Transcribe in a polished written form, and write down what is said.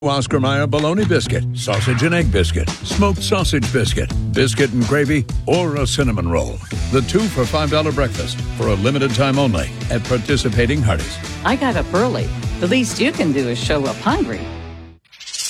Oscar Mayer bologna biscuit, sausage and egg biscuit, smoked sausage biscuit, biscuit and gravy, or a cinnamon roll. The 2 for $5 breakfast for a limited time only at participating Hardee's. I got up early. The least you can do is show up hungry.